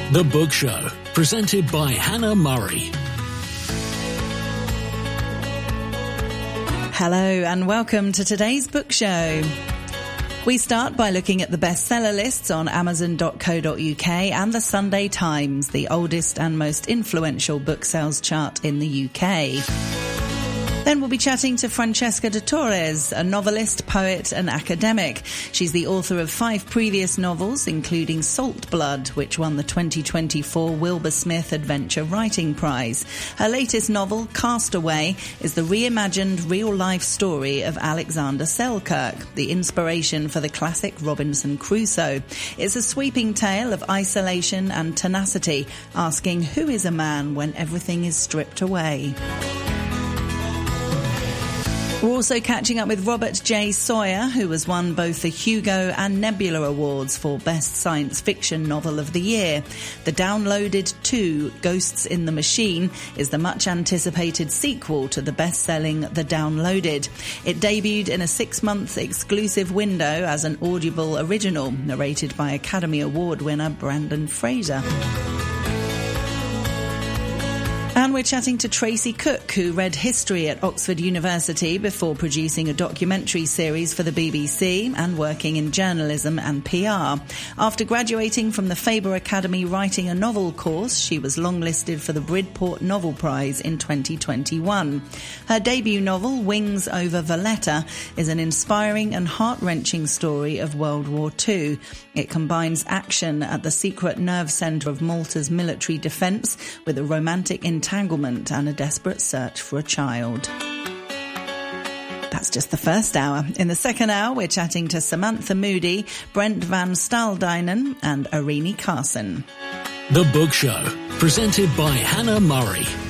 The Book Show, presented by Hannah Murray. Hello and welcome to today's book show. We start by looking at the bestseller lists on Amazon.co.uk and the Sunday Times, the oldest and most influential book sales chart in the UK. Then we'll be chatting to Francesca de Torres, a novelist, poet and academic. She's the author of 5 previous novels, including Salt Blood, which won the 2024 Wilbur Smith Adventure Writing Prize. Her latest novel, Castaway, is the reimagined real-life story of Alexander Selkirk, the inspiration for the classic Robinson Crusoe. It's a sweeping tale of isolation and tenacity, asking who is a man when everything is stripped away. We're also catching up with Robert J. Sawyer, who has won both the Hugo and Nebula Awards for Best Science Fiction Novel of the Year. The Downloaded 2, Ghosts in the Machine, is the much-anticipated sequel to the best-selling The Downloaded. It debuted in a 6-month exclusive window as an Audible original, narrated by Academy Award winner Brendan Fraser. And we're chatting to Tracy Cook, who read history at Oxford University before producing a documentary series for the BBC and working in journalism and PR. After graduating from the Faber Academy Writing a Novel course, she was longlisted for the Bridport Novel Prize in 2021. Her debut novel, Wings Over Valletta, is an inspiring and heart-wrenching story of World War II. It combines action at the secret nerve centre of Malta's military defence with a romantic entanglement and a desperate search for a child. That's just the first hour. In the second hour, we're chatting to Samantha Moody, Brent van Staldeinen and Arini Carson. The Book Show, presented by Hannah Murray.